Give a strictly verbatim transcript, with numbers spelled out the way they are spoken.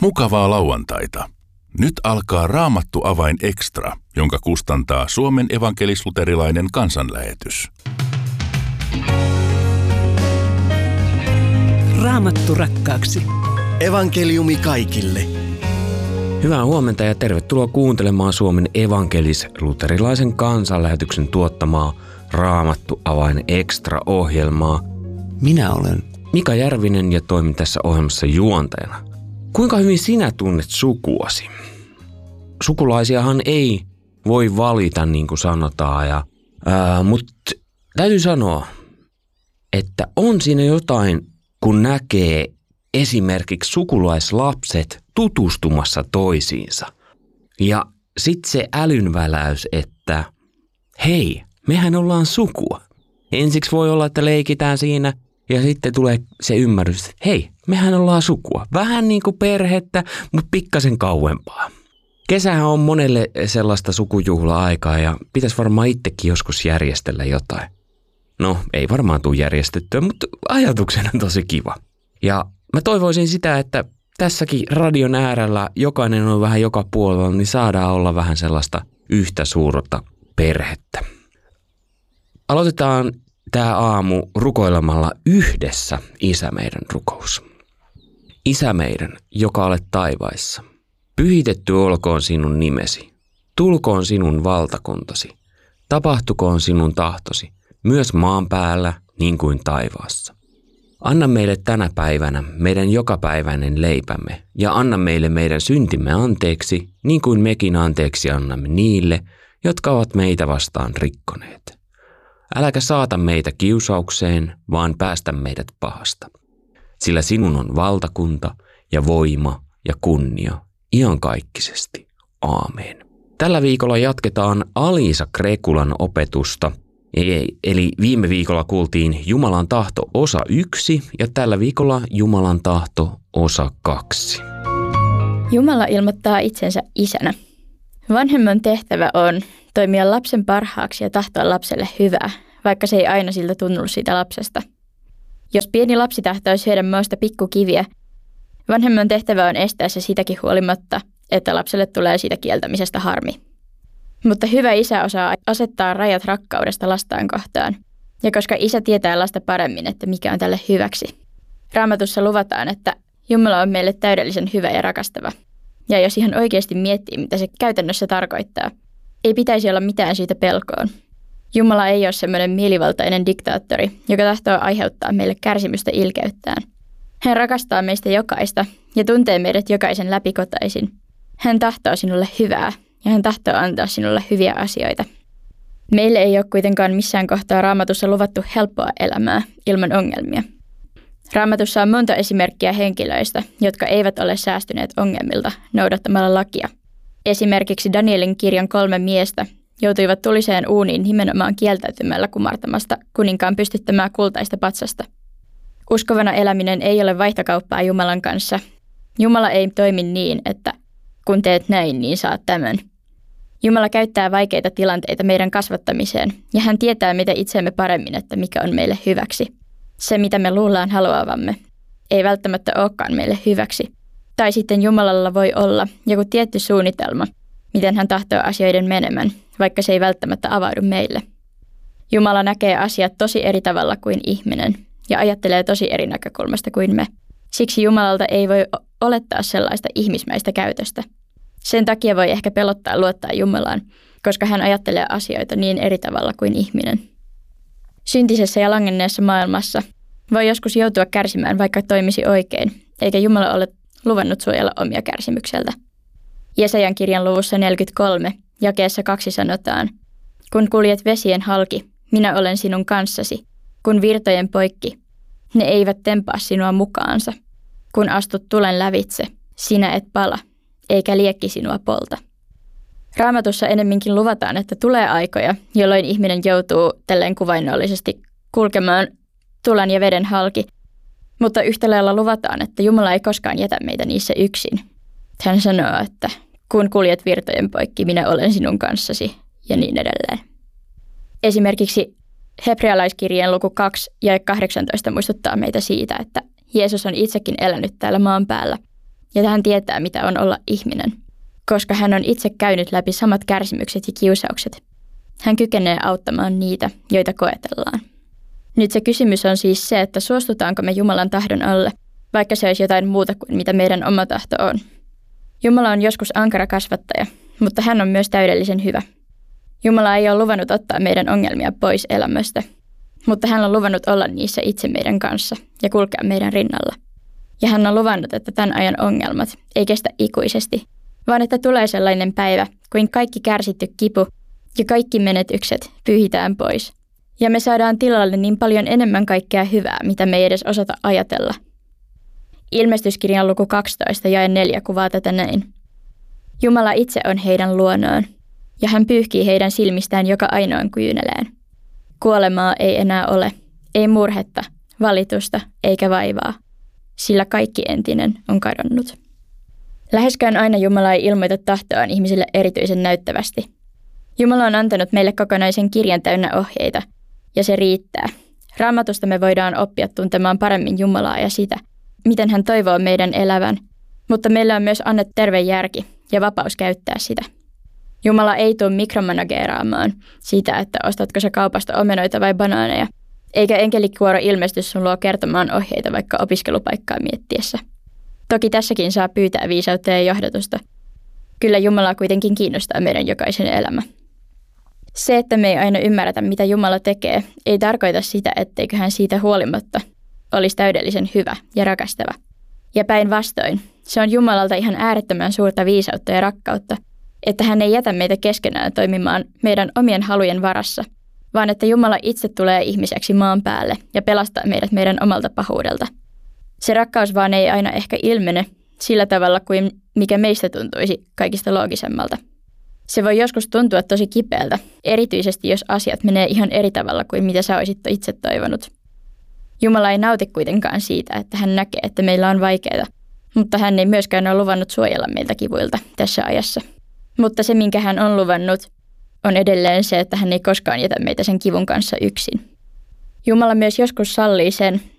Mukavaa lauantaita. Nyt alkaa Raamattu avain extra, jonka kustantaa Suomen evankelis-luterilainen kansanlähetys. Raamattu rakkaaksi. Evankeliumi kaikille. Hyvää huomenta ja tervetuloa kuuntelemaan Suomen evankelis-luterilaisen kansanlähetyksen tuottamaa Raamattu avain extra-ohjelmaa. Minä olen Mika Järvinen ja toimin tässä ohjelmassa juontajana. Kuinka hyvin sinä tunnet sukuasi? Sukulaisiahan ei voi valita, niin kuin sanotaan, ja, ää, mutta täytyy sanoa, että on siinä jotain, kun näkee esimerkiksi sukulaislapset tutustumassa toisiinsa. Ja sitten se älynväläys, että hei, mehän ollaan sukua. Ensiksi voi olla, että leikitään siinä ja sitten tulee se ymmärrys, että hei, mehän ollaan sukua. Vähän niin kuin perhettä, mutta pikkasen kauempaa. Kesähän on monelle sellaista sukujuhla-aikaa ja pitäisi varmaan itsekin joskus järjestellä jotain. No, ei varmaan tule järjestettyä, mutta ajatuksena on tosi kiva. Ja mä toivoisin sitä, että tässäkin radion äärellä jokainen on vähän joka puolella, niin saadaan olla vähän sellaista yhtä suurta perhettä. Aloitetaan tämä aamu rukoilemalla yhdessä Isä meidän rukous. Isä meidän, joka olet taivaissa, pyhitetty olkoon sinun nimesi, tulkoon sinun valtakuntasi, tapahtukoon sinun tahtosi, myös maan päällä niin kuin taivaassa. Anna meille tänä päivänä meidän jokapäiväinen leipämme ja anna meille meidän syntimme anteeksi, niin kuin mekin anteeksi annamme niille, jotka ovat meitä vastaan rikkoneet. Äläkä saata meitä kiusaukseen, vaan päästä meidät pahasta. Sillä sinun on valtakunta ja voima ja kunnia iankaikkisesti. Aamen. Tällä viikolla jatketaan Aliisa Krekulan opetusta. Eli viime viikolla kuultiin Jumalan tahto osa yksi ja tällä viikolla Jumalan tahto osa kaksi. Jumala ilmoittaa itsensä isänä. Vanhemman tehtävä on toimia lapsen parhaaksi ja tahtoa lapselle hyvää, vaikka se ei aina siltä tunnu siitä lapsesta. Jos pieni lapsi tahtoo syödä mausta pikkukiviä, vanhemman tehtävä on estää se sitäkin huolimatta, että lapselle tulee siitä kieltämisestä harmi. Mutta hyvä isä osaa asettaa rajat rakkaudesta lastaan kohtaan, ja koska isä tietää lasta paremmin, että mikä on tälle hyväksi. Raamatussa luvataan, että Jumala on meille täydellisen hyvä ja rakastava. Ja jos ihan oikeasti miettii, mitä se käytännössä tarkoittaa, ei pitäisi olla mitään syytä pelkoon. Jumala ei ole semmoinen mielivaltainen diktaattori, joka tahtoo aiheuttaa meille kärsimystä ilkeyttään. Hän rakastaa meistä jokaista ja tuntee meidät jokaisen läpikotaisin. Hän tahtoo sinulle hyvää. Ja hän tahtoo antaa sinulle hyviä asioita. Meille ei ole kuitenkaan missään kohtaa Raamatussa luvattu helppoa elämää ilman ongelmia. Raamatussa on monta esimerkkiä henkilöistä, jotka eivät ole säästyneet ongelmilta noudattamalla lakia. Esimerkiksi Danielin kirjan kolme miestä joutuivat tuliseen uuniin nimenomaan kieltäytymällä kumartamasta kuninkaan pystyttämää kultaista patsasta. Uskovana eläminen ei ole vaihtokauppaa Jumalan kanssa. Jumala ei toimi niin, että kun teet näin, niin saat tämän. Jumala käyttää vaikeita tilanteita meidän kasvattamiseen, ja hän tietää mitä itseemme paremmin, että mikä on meille hyväksi. Se, mitä me luullaan haluavamme, ei välttämättä olekaan meille hyväksi. Tai sitten Jumalalla voi olla joku tietty suunnitelma, miten hän tahtoo asioiden menemään, vaikka se ei välttämättä avaudu meille. Jumala näkee asiat tosi eri tavalla kuin ihminen, ja ajattelee tosi eri näkökulmasta kuin me. Siksi Jumalalta ei voi olettaa sellaista ihmismäistä käytöstä. Sen takia voi ehkä pelottaa luottaa Jumalaan, koska hän ajattelee asioita niin eri tavalla kuin ihminen. Syntisessä ja langenneessa maailmassa voi joskus joutua kärsimään, vaikka toimisi oikein, eikä Jumala ole luvannut suojella omia kärsimykseltä. Jesajan kirjan luvussa neljäkymmentäkolme, jakeessa kaksi sanotaan, kun kuljet vesien halki, minä olen sinun kanssasi, kun virtojen poikki, ne eivät tempaa sinua mukaansa. Kun astut tulen lävitse, sinä et pala, eikä liekki sinua polta. Raamatussa enemminkin luvataan, että tulee aikoja, jolloin ihminen joutuu tälleen kuvainnollisesti kulkemaan tulen ja veden halki, mutta yhtä lailla luvataan, että Jumala ei koskaan jätä meitä niissä yksin. Hän sanoo, että kun kuljet virtojen poikki, minä olen sinun kanssasi ja niin edelleen. Esimerkiksi Hebrealaiskirjeen luku kaksi ja kahdeksantoista muistuttaa meitä siitä, että Jeesus on itsekin elänyt täällä maan päällä ja hän tietää, mitä on olla ihminen, koska hän on itse käynyt läpi samat kärsimykset ja kiusaukset. Hän kykenee auttamaan niitä, joita koetellaan. Nyt se kysymys on siis se, että suostutaanko me Jumalan tahdon alle, vaikka se olisi jotain muuta kuin mitä meidän oma tahto on. Jumala on joskus ankara kasvattaja, mutta hän on myös täydellisen hyvä. Jumala ei ole luvannut ottaa meidän ongelmia pois elämästä, mutta hän on luvannut olla niissä itse meidän kanssa ja kulkea meidän rinnalla. Ja hän on luvannut, että tämän ajan ongelmat ei kestä ikuisesti, vaan että tulee sellainen päivä, kuin kaikki kärsitty kipu ja kaikki menetykset pyyhitään pois. Ja me saadaan tilalle niin paljon enemmän kaikkea hyvää, mitä me ei edes osata ajatella. Ilmestyskirjan luku kaksitoista jae neljä kuvaa tätä näin. Jumala itse on heidän luonaan, ja hän pyyhkii heidän silmistään joka ainoan kyyneleen. Kuolemaa ei enää ole, ei murhetta, valitusta eikä vaivaa, sillä kaikki entinen on kadonnut. Läheskään aina Jumala ei ilmoita tahtoaan ihmisille erityisen näyttävästi. Jumala on antanut meille kokonaisen kirjan täynnä ohjeita, ja se riittää. Raamatusta me voidaan oppia tuntemaan paremmin Jumalaa ja sitä, miten hän toivoo meidän elävän, mutta meillä on myös annettu terve järki ja vapaus käyttää sitä. Jumala ei tule mikromanageeraamaan sitä, että ostatko sä kaupasta omenoita vai banaaneja, eikä enkelikuoro ilmesty sun luo kertomaan ohjeita vaikka opiskelupaikkaa miettiessä. Toki tässäkin saa pyytää viisautta ja johdatusta. Kyllä Jumala kuitenkin kiinnostaa meidän jokaisen elämä. Se, että me ei aina ymmärretä, mitä Jumala tekee, ei tarkoita sitä, etteikö hän siitä huolimatta olisi täydellisen hyvä ja rakastava. Ja päinvastoin, se on Jumalalta ihan äärettömän suurta viisautta ja rakkautta, että hän ei jätä meitä keskenään toimimaan meidän omien halujen varassa, vaan että Jumala itse tulee ihmiseksi maan päälle ja pelastaa meidät meidän omalta pahuudelta. Se rakkaus vaan ei aina ehkä ilmene sillä tavalla kuin mikä meistä tuntuisi kaikista loogisemmalta. Se voi joskus tuntua tosi kipeältä, erityisesti jos asiat menee ihan eri tavalla kuin mitä sä olisit itse toivonut. Jumala ei nauti kuitenkaan siitä, että hän näkee, että meillä on vaikeaa, mutta hän ei myöskään ole luvannut suojella meiltä kivuilta tässä ajassa. Mutta se, minkä hän on luvannut, on edelleen se, että hän ei koskaan jätä meitä sen kivun kanssa yksin. Jumala myös joskus sallii sen,